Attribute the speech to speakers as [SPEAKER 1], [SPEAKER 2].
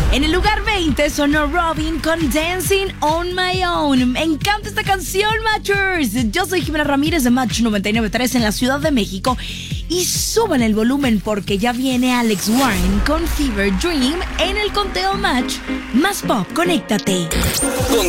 [SPEAKER 1] En el lugar 20 sonó Robin con Dancing on My Own. Me encanta esta canción, Matchers. Yo soy Jimena Ramírez de Match 99.3 en la Ciudad de México. Y suban el volumen porque ya viene Alex Warren con Fever Dream en el conteo Match. Más pop, conéctate.